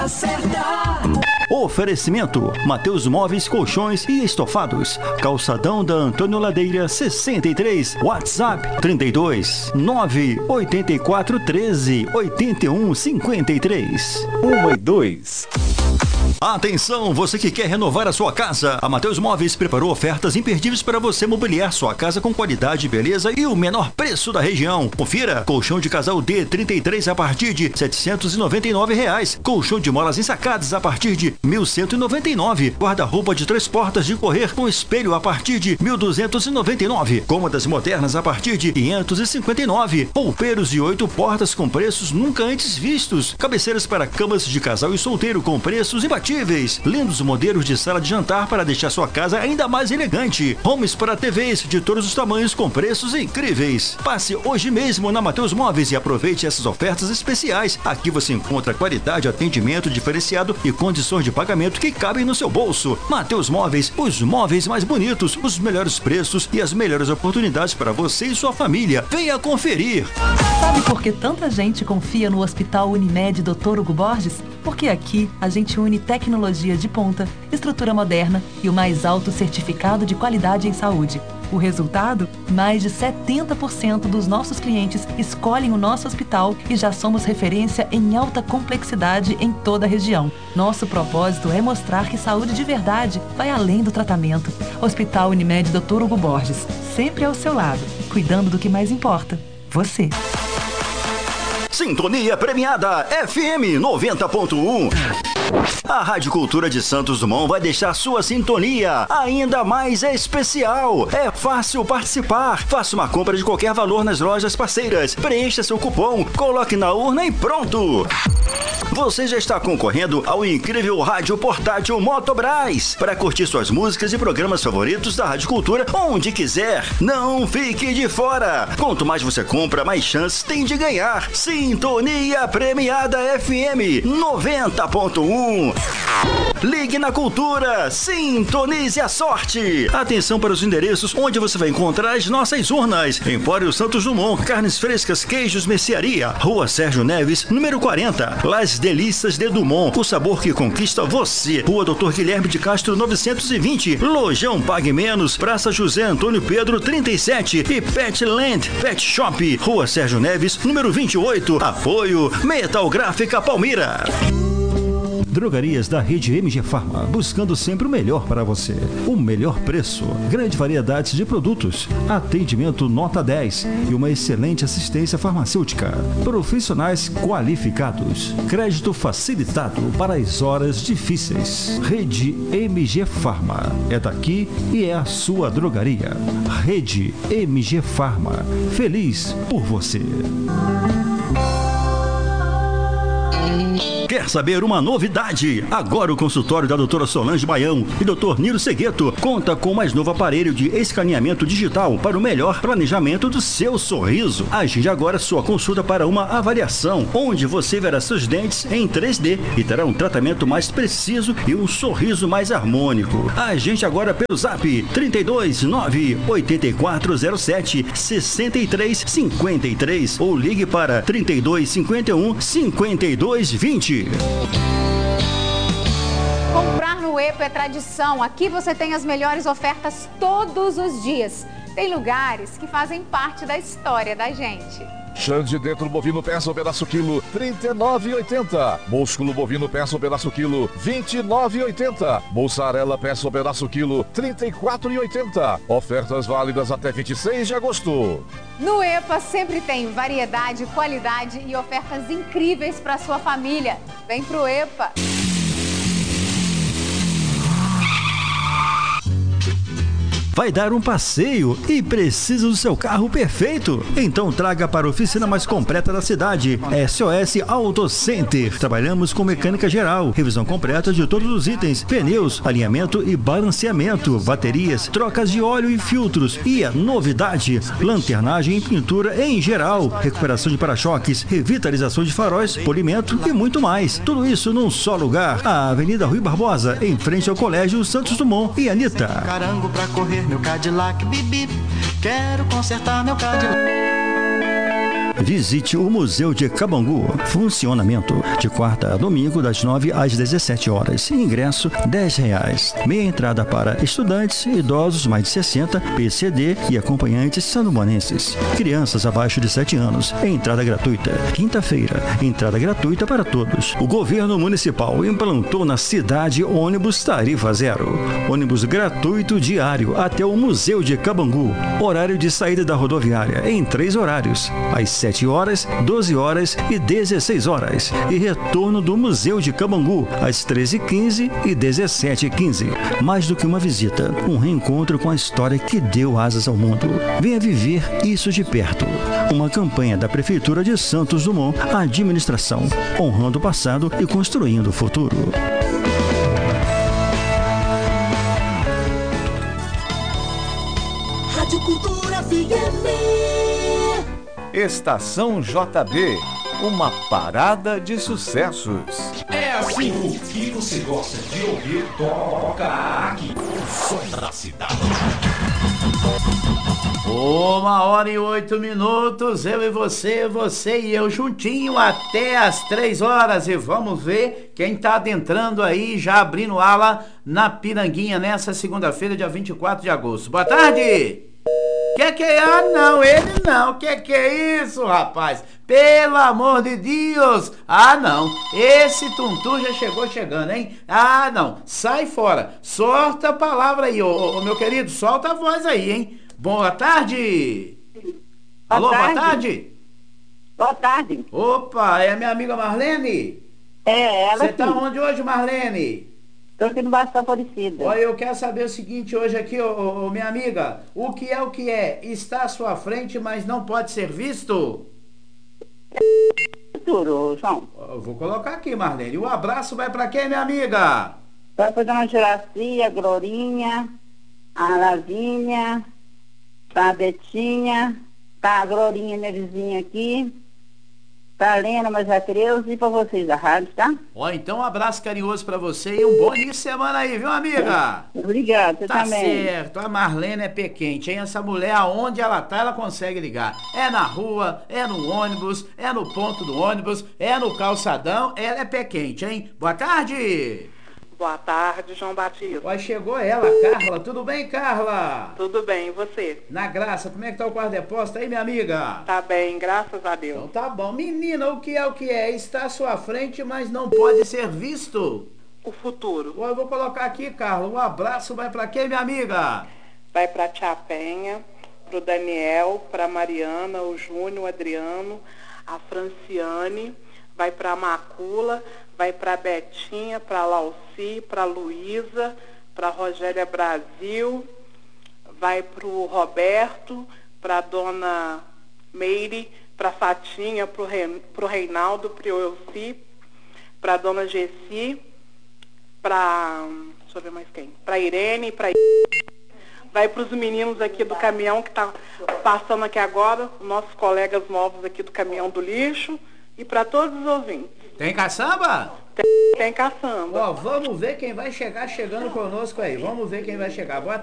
Certa. Oferecimento: Mateus Móveis, Colchões e Estofados. Calçadão da Antônio Ladeira 63. WhatsApp 32 984 13 81 53. 1 e 2. Atenção, você que quer renovar a sua casa. A Mateus Móveis preparou ofertas imperdíveis para você mobiliar sua casa com qualidade, beleza e o menor preço da região. Confira: colchão de casal D33 a partir de R$ 799. Colchão de molas ensacadas a partir de R$ 1.199. Guarda-roupa de 3 portas de correr com espelho a partir de R$ 1.299. Cômodas modernas a partir de R$ 559. Roupeiros de 8 portas com preços nunca antes vistos. Cabeceiras para camas de casal e solteiro com preços imbatíveis. Lindos modelos de sala de jantar para deixar sua casa ainda mais elegante. Homes para TVs de todos os tamanhos com preços incríveis. Passe hoje mesmo na Mateus Móveis e aproveite essas ofertas especiais. Aqui você encontra qualidade, atendimento diferenciado e condições de pagamento que cabem no seu bolso. Mateus Móveis, os móveis mais bonitos, os melhores preços e as melhores oportunidades para você e sua família. Venha conferir. Sabe por que tanta gente confia no Hospital Unimed Dr. Hugo Borges? Porque aqui a gente une tecnologia de ponta, estrutura moderna e o mais alto certificado de qualidade em saúde. O resultado? Mais de 70% dos nossos clientes escolhem o nosso hospital e já somos referência em alta complexidade em toda a região. Nosso propósito é mostrar que saúde de verdade vai além do tratamento. Hospital Unimed Dr. Hugo Borges, sempre ao seu lado, cuidando do que mais importa, você. Sintonia premiada FM 90.1. A Rádio Cultura de Santos Dumont vai deixar sua sintonia ainda mais especial. É fácil participar. Faça uma compra de qualquer valor nas lojas parceiras. Preencha seu cupom, coloque na urna e pronto. Você já está concorrendo ao incrível rádio portátil Motobras para curtir suas músicas e programas favoritos da Rádio Cultura onde quiser. Não fique de fora. Quanto mais você compra, mais chances tem de ganhar. Sintonia premiada FM 90.1. Ligue na Cultura, sintonize a sorte. Atenção para os endereços onde você vai encontrar as nossas urnas. Empório Santos Dumont, carnes frescas, queijos, mercearia. Rua Sérgio Neves, número 40. Las Delícias de Dumont, o sabor que conquista você. Rua Doutor Guilherme de Castro 920. Lojão Pague Menos, Praça José Antônio Pedro 37. E Petland Pet Shop, Rua Sérgio Neves, número 28. Apoio Metal Gráfica Palmira. Drogarias da rede MG Farma, buscando sempre o melhor para você. O melhor preço, grande variedade de produtos, atendimento nota 10 e uma excelente assistência farmacêutica. Profissionais qualificados, crédito facilitado para as horas difíceis. Rede MG Farma, é daqui e é a sua drogaria. Rede MG Farma, feliz por você. Quer saber uma novidade? Agora o consultório da doutora Solange Baião e doutor Nilo Segueto conta com o mais novo aparelho de escaneamento digital para o melhor planejamento do seu sorriso. Agende agora sua consulta para uma avaliação, onde você verá seus dentes em 3D e terá um tratamento mais preciso e um sorriso mais harmônico. Agende agora pelo Zap 32 98407 6353 ou ligue para 3251 5220. Comprar no EPA é tradição. Aqui você tem as melhores ofertas todos os dias. Tem lugares que fazem parte da história da gente. Xande dentro bovino peça pedaço quilo, R$ 39,80. Músculo bovino peça pedaço quilo, R$ 29,80. Mussarela peça pedaço quilo, R$ 34,80. Ofertas válidas até 26 de agosto. No EPA sempre tem variedade, qualidade e ofertas incríveis para sua família. Vem pro EPA. Vai dar um passeio e precisa do seu carro perfeito? Então traga para a oficina mais completa da cidade, SOS Auto Center. Trabalhamos com mecânica geral, revisão completa de todos os itens, pneus, alinhamento e balanceamento, baterias, trocas de óleo e filtros. E a novidade, lanternagem e pintura em geral, recuperação de para-choques, revitalização de faróis, polimento e muito mais. Tudo isso num só lugar, a Avenida Rui Barbosa, em frente ao Colégio Santos Dumont e Anitta. Carango pra correr meu Cadillac, bibi, quero consertar meu Cadillac. Visite o Museu de Cabangu. Funcionamento de quarta a domingo das 9 às 17 horas. Ingresso R$10. Meia entrada para estudantes, idosos mais de 60, PCD e acompanhantes sandomanenses. Crianças abaixo de 7 anos. Entrada gratuita. Quinta-feira, entrada gratuita para todos. O governo municipal implantou na cidade ônibus tarifa zero. Ônibus gratuito diário até o Museu de Cabangu. Horário de saída da rodoviária em 3 horários. Às 7 horas, 12 horas e 16 horas. E retorno do Museu de Cabangu às 13h15 e 17h15. Mais do que uma visita, um reencontro com a história que deu asas ao mundo. Venha viver isso de perto. Uma campanha da Prefeitura de Santos Dumont, a administração, honrando o passado e construindo o futuro. Rádio Cultura FM. Estação JB, uma parada de sucessos. É assim, o que você gosta de ouvir, toca aqui. O som da cidade. 1h08, eu e você e eu juntinho até as 3 horas. E vamos ver quem tá adentrando aí, já abrindo ala na Piranguinha nessa segunda-feira, dia 24 de agosto. Boa tarde! Que é? Ah, não, ele não. Que é isso, rapaz? Pelo amor de Deus! Ah, não. Esse tuntum já chegando, hein? Ah, não. Sai fora. Solta a palavra aí, ô meu querido. Solta a voz aí, hein? Boa tarde. Alô, boa tarde. Boa tarde. Opa, é a minha amiga Marlene? É, ela. Você tá onde hoje, Marlene? Estou aqui no Baixo Aparecida. Olha, eu quero saber o seguinte hoje aqui, minha amiga. O que é? Está à sua frente, mas não pode ser visto? Futuro, João. Eu vou colocar aqui, Marlene. O abraço vai pra quem, minha amiga? Vai pra Dona Juraci, a Glorinha, a Lavínia, pra Betinha, pra Glorinha, minha vizinha aqui, pra Lena, mas a Creuza e pra vocês da rádio, tá? Ó, então um abraço carinhoso pra você e um bom início de semana aí, viu, amiga? Obrigada, você tá também. Tá certo, a Marlene é pé quente, hein? Essa mulher, aonde ela tá, ela consegue ligar. É na rua, é no ônibus, é no ponto do ônibus, é no calçadão, ela é pé quente, hein? Boa tarde! Boa tarde, João Batista. Ó, chegou ela, Carla. Tudo bem, Carla? Tudo bem, e você? Na graça, como é que tá o quarto depósito aí, minha amiga? Tá bem, graças a Deus. Então tá bom. Menina, o que é? Está à sua frente, mas não pode ser visto. O futuro. Ó, eu vou colocar aqui, Carla. Um abraço vai pra quem, minha amiga? Vai pra Tia Penha, pro Daniel, pra Mariana, o Júnior, o Adriano, a Franciane, vai pra Macula, vai para Betinha, para Lauci, para Luísa, para Rogéria Brasil, vai para o Roberto, para Dona Meire, para Fatinha, para o Reinaldo, para o Elci, para Dona Gessi, para, deixa eu ver mais quem, para Irene, para vai para os meninos aqui do caminhão que está passando aqui agora, nossos colegas novos aqui do caminhão do lixo, e para todos os ouvintes. Tem caçamba? Tem caçamba. Ó, vamos ver quem vai chegando conosco aí. Vamos ver quem vai chegar. Boa